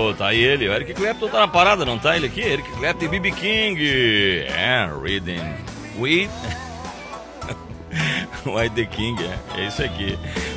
Oh, tá aí ele. O Eric Clapton tá na parada, não tá ele aqui? Eric Clapton e B.B. King. Reading with... White the King, é isso aqui.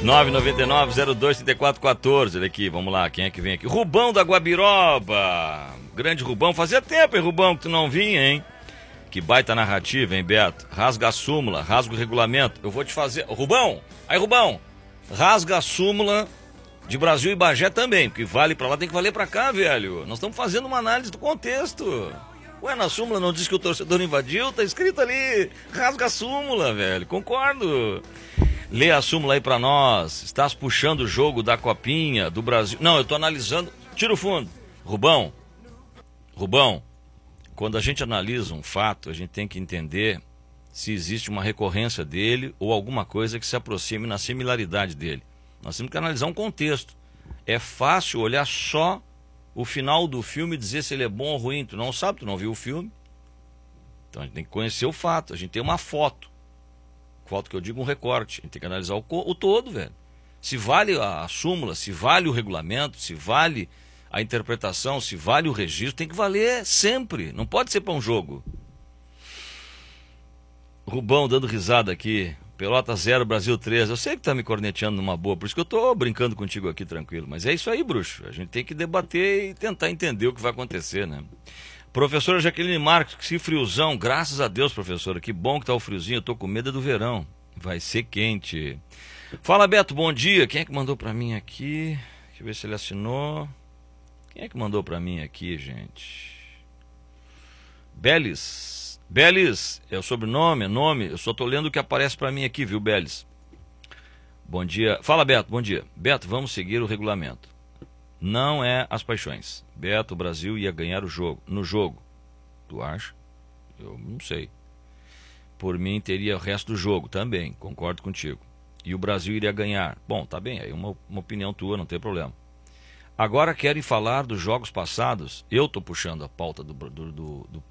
999-02-3414. Olha aqui, vamos lá, quem é que vem aqui? Rubão da Guabiroba. Grande Rubão, fazia tempo, hein, Rubão, que tu não vinha, hein? Que baita narrativa, hein, Beto? Rasga a súmula, rasga o regulamento. Eu vou te fazer... Rubão, aí, Rubão, rasga a súmula de Brasil e Bagé também, porque vale pra lá, tem que valer pra cá, velho. Nós estamos fazendo uma análise do contexto. Ué, na súmula não diz que o torcedor invadiu? Tá escrito ali, rasga a súmula, velho. Concordo. Lê a súmula aí pra nós. Estás puxando o jogo da Copinha, do Brasil. Não, eu tô analisando. Tira o fundo. Rubão, quando a gente analisa um fato, a gente tem que entender se existe uma recorrência dele ou alguma coisa que se aproxime na similaridade dele. Nós temos que analisar um contexto. É fácil olhar só o final do filme e dizer se ele é bom ou ruim. Tu não sabe, tu não viu o filme. Então a gente tem que conhecer o fato. A gente tem uma foto. Foto que eu digo um recorte. A gente tem que analisar o todo, velho. Se vale a súmula, se vale o regulamento, se vale a interpretação, se vale o registro, tem que valer sempre. Não pode ser para um jogo. Rubão dando risada aqui. Pelota 0, Brasil 3. Eu sei que tá me corneteando numa boa, por isso que eu tô brincando contigo aqui tranquilo. Mas é isso aí, bruxo. A gente tem que debater e tentar entender o que vai acontecer, né? Professora Jaqueline Marques, que friozão. Graças a Deus, professora. Que bom que tá o friozinho. Eu tô com medo do verão. Vai ser quente. Fala, Beto, bom dia. Quem é que mandou pra mim aqui? Deixa eu ver se ele assinou. Quem é que mandou pra mim aqui, gente? Belis, é o sobrenome, é nome. Eu só tô lendo o que aparece pra mim aqui, viu, Belis? Bom dia. Fala, Beto, bom dia. Beto, vamos seguir o regulamento. Não é as paixões. Beto, o Brasil ia ganhar o jogo. No jogo. Tu acha? Eu não sei. Por mim, teria o resto do jogo também. Concordo contigo. E o Brasil iria ganhar. Bom, tá bem. Aí uma opinião tua, não tem problema. Agora querem falar dos jogos passados. Eu tô puxando a pauta do